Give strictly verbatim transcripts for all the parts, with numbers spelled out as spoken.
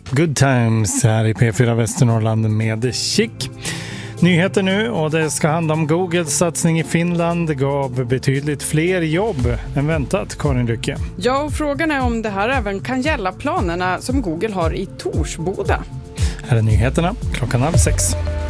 Good Times här i P fyra Västernorrland med Chic. Nyheter nu, och det ska handla om Googles satsning i Finland gav betydligt fler jobb än väntat, Karin Lycke. Ja, och frågan är om det här även kan gälla planerna som Google har i Torsboda. Här är nyheterna, klockan halv sex.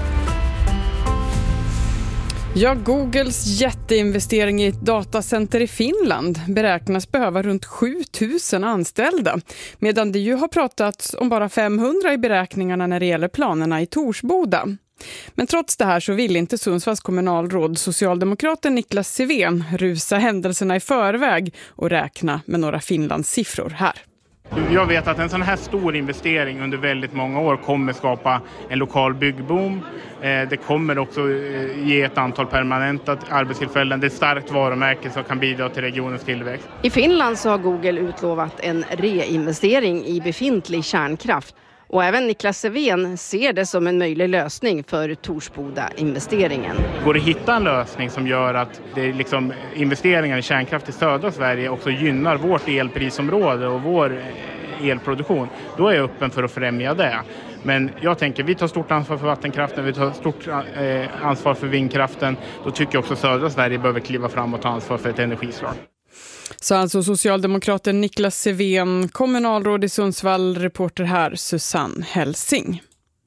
Ja, Googles jätteinvestering i ett datacenter i Finland beräknas behöva runt sju tusen anställda, medan det ju har pratats om bara femhundra i beräkningarna när det gäller planerna i Torsboda. Men trots det här så vill inte Sundsvalls kommunalråd socialdemokraten Niklas Sevén rusa händelserna i förväg och räkna med några Finlands siffror här. Jag vet att en sån här stor investering under väldigt många år kommer skapa en lokal byggboom. Det kommer också ge ett antal permanenta arbetstillfällen. Det är ett starkt varumärke som kan bidra till regionens tillväxt. I Finland så har Google utlovat en reinvestering i befintlig kärnkraft. Och även Niklas Sevén ser det som en möjlig lösning för Torsboda-investeringen. Går det att hitta en lösning som gör att det liksom investeringar i kärnkraft i södra Sverige också gynnar vårt elprisområde och vår elproduktion, då är jag öppen för att främja det. Men jag tänker, vi tar stort ansvar för vattenkraften, vi tar stort eh, ansvar för vindkraften. Då tycker jag också södra Sverige behöver kliva fram och ta ansvar för ett energislag. Så alltså socialdemokraten Niklas Sevén, kommunalråd i Sundsvall, reporter här Susanne Helsing.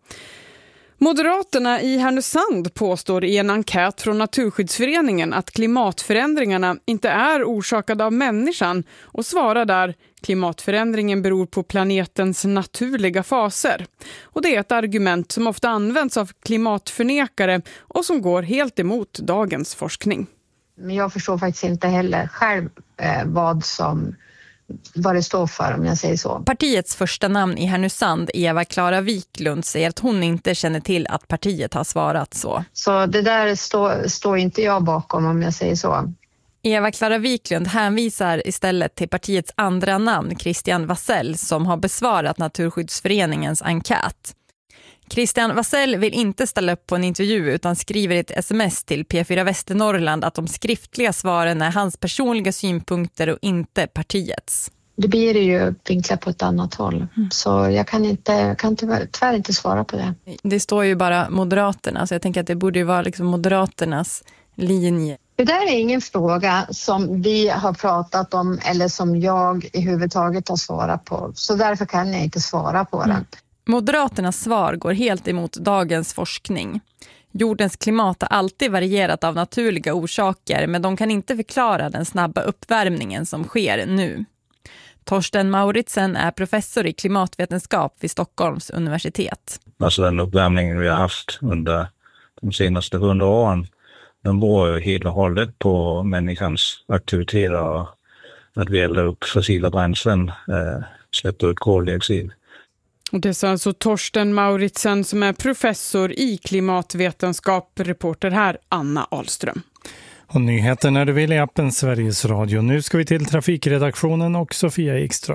Moderaterna i Härnösand påstår i en enkät från Naturskyddsföreningen att klimatförändringarna inte är orsakade av människan och svarar där: klimatförändringen beror på planetens naturliga faser. Och det är ett argument som ofta används av klimatförnekare och som går helt emot dagens forskning. Men jag förstår faktiskt inte heller själv eh, vad som vad det står för, om jag säger så. Partiets första namn i Härnösand, Eva-Klara Wiklund, säger att hon inte känner till att partiet har svarat så. Så det där står, står inte jag bakom, om jag säger så. Eva-Klara Wiklund hänvisar istället till partiets andra namn, Christian Vassell, som har besvarat Naturskyddsföreningens enkät. Christian Vassell vill inte ställa upp på en intervju utan skriver ett sms till P fyra Västernorrland att de skriftliga svaren är hans personliga synpunkter och inte partiets. Det blir ju vinklat på ett annat håll, mm. så jag kan, inte, kan tyvärr, tyvärr inte svara på det. Det står ju bara Moderaterna, så jag tänker att det borde ju vara liksom Moderaternas linje. Det där är ingen fråga som vi har pratat om eller som jag i huvudtaget har svarat på, så därför kan jag inte svara på den. Mm. Moderaternas svar går helt emot dagens forskning. Jordens klimat har alltid varierat av naturliga orsaker, men de kan inte förklara den snabba uppvärmningen som sker nu. Torsten Mauritsen är professor i klimatvetenskap vid Stockholms universitet. Alltså den uppvärmningen vi har haft under de senaste hundra åren, den beror ju helt och hållet på människans aktiviteter, att vi eldar upp fossila bränslen, eh, släpper ut koldioxid. Och det är alltså Torsten Mauritsen som är professor i klimatvetenskap, reporter här Anna Ahlström. Och nyheter när du vill i appen Sveriges Radio. Nu ska vi till trafikredaktionen och Sofia Ekström.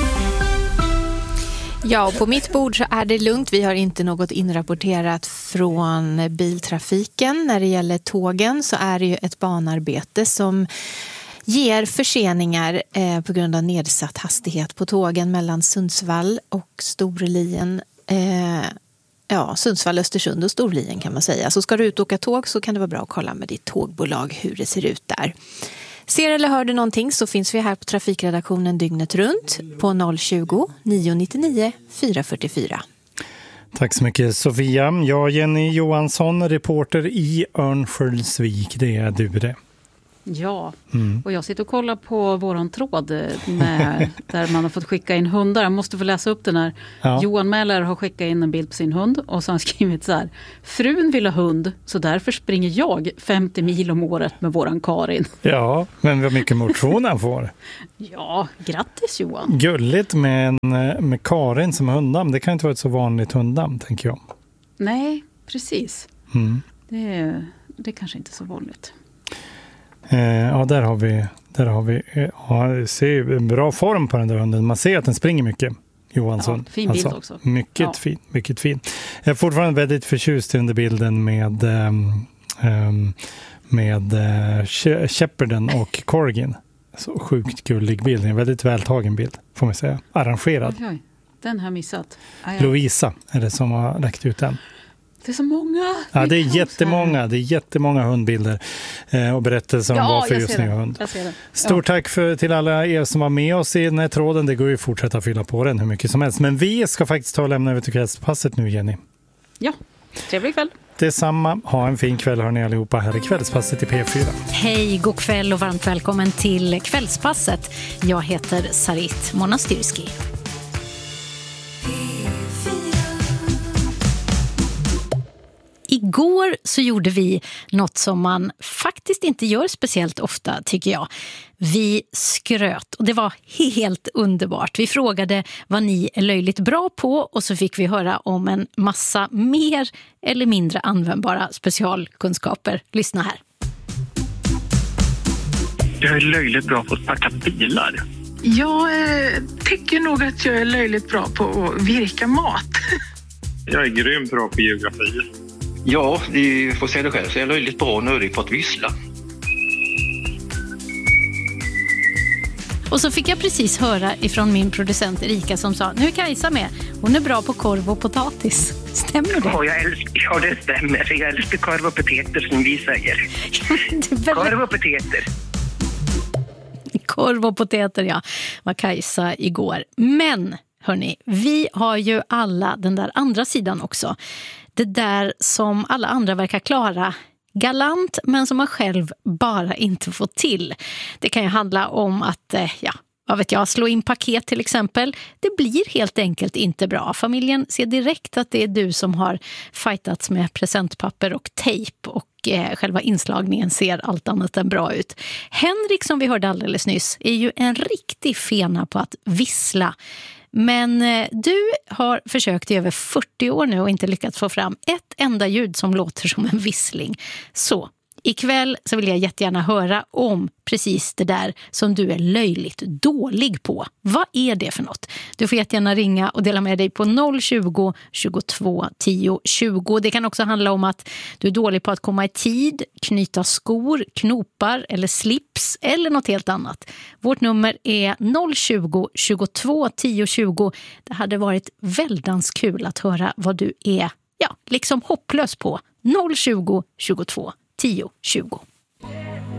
Ja, och på mitt bord så är det lugnt. Vi har inte något inrapporterat från biltrafiken. När det gäller tågen så är det ju ett banarbete som ger förseningar eh, på grund av nedsatt hastighet på tågen mellan Sundsvall och Storlien. Eh, ja, Sundsvall, Östersund och Storlien kan man säga. Så ska du ut och åka tåg så kan det vara bra att kolla med ditt tågbolag hur det ser ut där. Ser eller hör du någonting så finns vi här på trafikredaktionen dygnet runt på noll tjugo, nio nittionio, fyra fyrtiofyra. Tack så mycket Sofia. Jag Jenny Johansson, reporter i Örnsköldsvik. Det är du det. Ja, mm. och jag sitter och kollar på våran tråd med, där man har fått skicka in hundar. Jag måste få läsa upp den här. Ja. Johan Mäller har skickat in en bild på sin hund och så har han skrivit så här: frun vill ha hund så därför springer jag femtio mil om året med våran Karin. Ja, men vad mycket motion han får. Ja, grattis Johan. Gulligt med, en, med Karin som hunddam. Det kan inte vara ett så vanligt hunddam, tänker jag. Nej, precis. Mm. Det, det är kanske inte så vanligt. Ja, där har vi, där har vi ja, ser en bra form på den där hunden. Man ser att den springer mycket, Johansson. Ja, fin bild alltså, också. Mycket ja. fin, mycket fin. Jag är fortfarande väldigt förtjust i den där bilden med, um, med uh, Shepherden och Corgin. Så sjukt gullig bild. En väldigt vältagen bild, får man säga. Arrangerad. Oj, oj. Den har jag missat. Ah, ja. Lovisa är det som har lagt ut den. Det är så många. Ja, det är jättemånga. Det är jättemånga hundbilder eh, och berättelser om ja, varför just nu hund. Jag ser det. Stort ja. tack för, till alla er som var med oss i den här tråden. Det går ju att fortsätta fylla på den hur mycket som helst. Men vi ska faktiskt ta och lämna över till kvällspasset nu, Jenny. Ja, trevlig kväll. Detsamma. Ha en fin kväll hörni allihopa här i kvällspasset i P fyra. Hej, god kväll och varmt välkommen till kvällspasset. Jag heter Sarit Monastyrski. Igår så gjorde vi något som man faktiskt inte gör speciellt ofta, tycker jag. Vi skröt och det var helt underbart. Vi frågade vad ni är löjligt bra på och så fick vi höra om en massa mer eller mindre användbara specialkunskaper. Lyssna här. Jag är löjligt bra på att starta bilar. Jag eh, tycker nog att jag är löjligt bra på att virka mat. Jag är grymt bra på geografi. Ja, det får säga det själv, så jag är löjligt bra och nördig på att vissla. Och så fick jag precis höra ifrån min producent Erika som sa, nu är Kajsa med, hon är bra på korv och potatis. Stämmer det? Ja, jag älskar, ja det stämmer. Jag älskar korv och potatis som vi säger. Korv och potatis. Korv och potater, ja. Var Kajsa igår. Men, hörni, vi har ju alla den där andra sidan också. Det där som alla andra verkar klara galant men som man själv bara inte får till. Det kan ju handla om att, ja, vad vet jag, slå in paket till exempel. Det blir helt enkelt inte bra. Familjen ser direkt att det är du som har fightats med presentpapper och tejp och eh, själva inslagningen ser allt annat än bra ut. Henrik, som vi hörde alldeles nyss, är ju en riktig fena på att vissla. Men du har försökt i över fyrtio år nu och inte lyckats få fram ett enda ljud som låter som en vissling. Så ikväll så vill jag jättegärna höra om precis det där som du är löjligt dålig på. Vad är det för något? Du får jättegärna ringa och dela med dig på noll tjugo, tjugotvå, tio, tjugo. Det kan också handla om att du är dålig på att komma i tid, knyta skor, knopar eller slips eller något helt annat. Vårt nummer är noll tjugo, tjugotvå, tio, tjugo. Det hade varit väldans kul att höra vad du är, ja, liksom hopplös på. noll tjugo, tjugotvå, tio, tjugo.